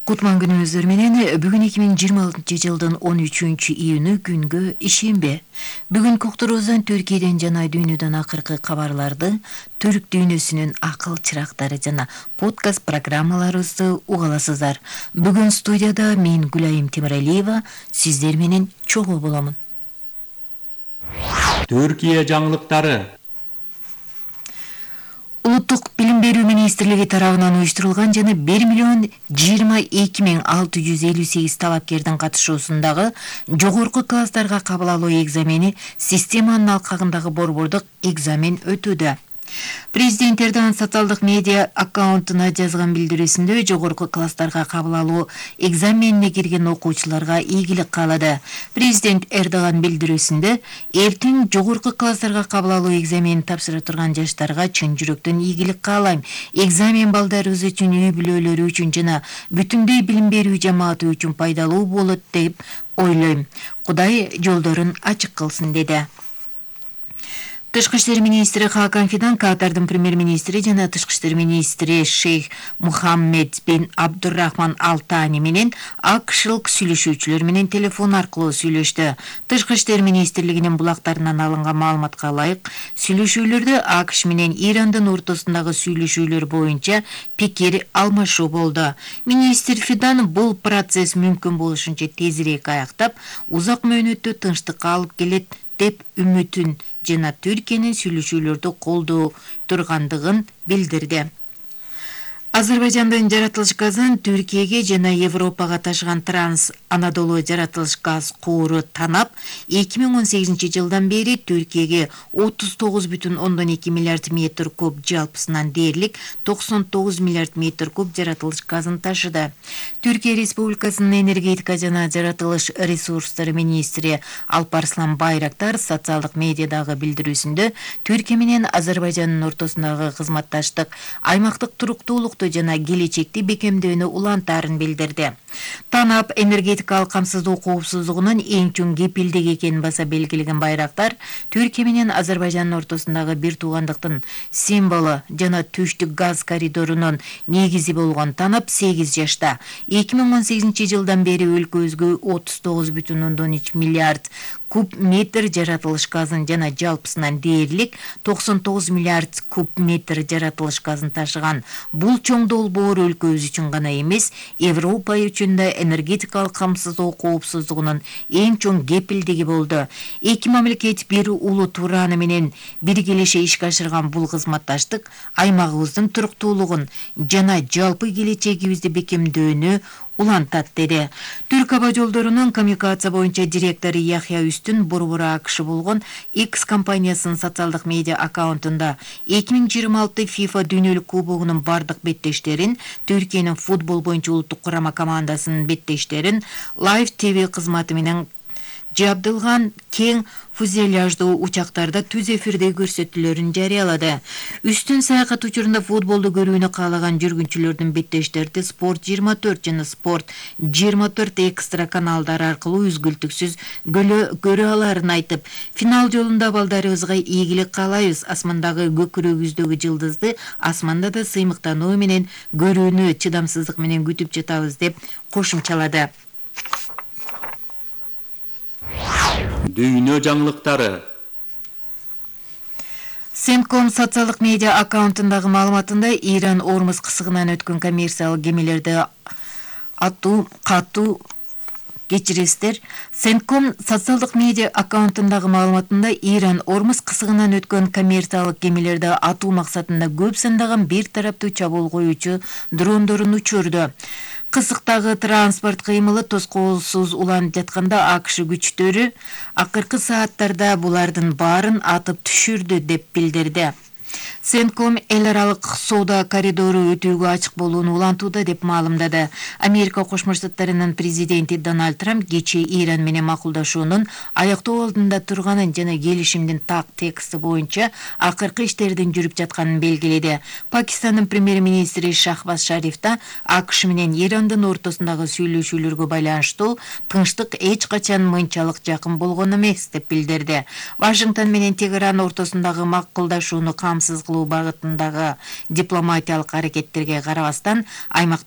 Кутман күнүңүздөр менен бүгүн 2026 жылдын 13-июнү күнгө ишембе. Бүгүн Коктороздан Түркияден жана дүйнөдөн акыркы кабарларды, түрк дүйнөсүнүн акыл чырактары жана подкаст программаларыбызды уга аласыздар. Бүгүн студияда мен Гүлайым Темиралиева сиздер менен чогуу боломун. Түркия жаңылыктары. Улуттук билим берүү министрлиги тарабынан уюштурулган жана 1,22,658 талапкердин катышуусундагы жогорку класстарга кабыл алуу экзамени системанын алкагындагы борбордук экзамен өтүүдө. Президент Эрдоган социалдык медиа аккаунтуна жазган билдирүүсүндө жогорку класстарга кабыл алуу экзаменине кирген окуучуларга ийгилик каалады. Президент Эрдоган билдирүүсүндө эртең жогорку класстарга кабыл алуу экзаменин тапшыра турган жаштарга чын жүрөктөн ийгилик каалайм. Экзамен балдарыбыз үчүн, үй бүлөлөрү үчүн жана бүтүндөй билим берүү жамааты үчүн пайдалуу болот деп ойлойм. Кудай жолдорун ачык кылсын деди. Тышкы иштер министри Хакан Фидан Катардын премьер-министри жана тышкы иштер министри Шейх Мухаммед бин Абдуррахман Алтани менен акшылык сүйлөшүүчүлөр менен телефон аркылуу сүйлөштү. Тышкы иштер министрлигинин булактарынан алынган маалыматка ылайык, сүйлөшүүлөрдө АКШ менен Ирандын ортосундагы сүйлөшүүлөр боюнча пикир алмашуу болду. Министр Фидан бул процесс мүмкүн болушунча тезирээк аяктап, узак мөөнөттө тынчтыкка алып келет деп үмүтүн жана Түркиянын сүйлөшүүлөрдү колдоо тургандыгын билдирди. Азербайжандын жаратылыш газын Түркияге жана Европага ташыган Транс Анадолу жаратылыш газ кууру Танап 2018 жылдан бери Түркияге 39,2 миллиард метр куб жалпысынан дээрлик 99 миллиард метр куб жаратылыш газын ташыды. Түркия Республикасынын энергетика жана жаратылыш ресурстары министри Алпарслан Байрактар социалдык медиадагы билдирүүсүндө Түркия менен Азербайжандын ортосундагы кызматташтык аймактык туруктуулукту жана келечекти бекемдөөнү улантаарын билдирди. Танап энергетикалык камсыздоо коопсуздугунун эң чоң кепилдиги экенин баса белгилеген Байрактар, Түркия менен Азербайжандын ортосундагы бир туугандыктын символу жана түштүк газ коридорунун негизи болгон Танап 8 жашта. 2018 жылдан бери өлкөбүзгө 39,3 миллиард куб метр жаратылыш газын жана жалпысынан дээрлик 99 миллиард куб метр жаратылыш газын ташыган. Бул чоң долбоор өлкөбүз үчүн гана эмес, Европа үчүн да энергетикалык камсыздоо коопсуздугунун эң чоң кепилдиги болду. Эки мамлекет бир улут ураны менен биргелеше ишке ашырган бул кызматташтык аймагыбыздын туруктуулугун жана жалпы келечегибизди бекемдөөнү улантат деди. Түрк аба жолдорунун коммуникация боюнча директору Яхья Үстүн борбору АКШ болгон X компаниясынын социалдык медиа аккаунтунда 2026 FIFA дүйнөлүк кубогунун бардык беттештерин, Түркиянын футбол боюнча улуттук курама командасынын беттештерин Live TV кызматы менен жабдылган кең фюзеляждуу учактарда түз эфирде көрсөтүүлөрүн жарыялады. Үстүн саякат учурунда футболду көрүүнү каалаган жүргүнчүлөрдүн беттештерди Sport 24 жана Sport 24 экстра каналдары аркылуу үзгүлтүксүз көрө аларын айтып, финал жолунда балдарыбызга ийгилик каалайбыз. Асмандагы көкүрөгүздөгү жылдызды асманда да сыймыктануу менен көрүүнү чыдамсыздык менен күтүп жатабыз деп кошумчалады. Дүйнө жаңылыктары. Сенком социалдык медиа аккаунтундагы маалыматында Иран Ормуз кысыгынан өткөн коммерциялык кемелерди Сенком социалдык медиа аккаунтундагы маалыматында Иран Ормуз кысыгынан өткөн коммерциялык кемелерди атуу максатында көп сандаган бир тараптуу чабуул коюучу дрондорун учурду. Кысыктагы транспорт кыймылы тоскоолсуз уланып жатканда АКШ күчтөрү акыркы сааттарда булардын баарын атып түшүрдү деп билдирди. Сенком эл аралык соода коридору өтүүгө ачык болууну улантууда деп маалымдады. Америка Кошмо Штаттарынын президенти Дональд Трамп кечээ Иран менен макулдашуунун аяктоо алдында турганын жана келишимдин так тексти боюнча акыркы иштердин жүрүп жатканын белгиледи. Пакистандын премьер-министри Шахбаз Шариф да АКШ менен Ирандын ортосундагы сүйлөшүүлөргө байланыштуу тынчтык эч качан мынчалык жакын болгон эмес деп билдирди. Вашингтон менен Тегеран ортосундагы макулдашууну камсыз кылуу багытындагы дипломатиялык аракеттерге карабастан аймакта